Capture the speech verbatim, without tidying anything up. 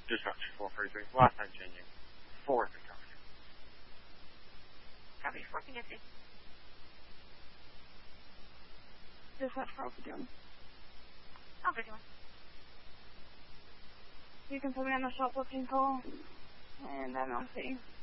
Dispatch four thirty-three. Last time changing. four Kentucky. Copy, four Kentucky. Dispatch for Alpha Doom. Alpha Doom. You can put me on the shoplifting call, and I'm on C.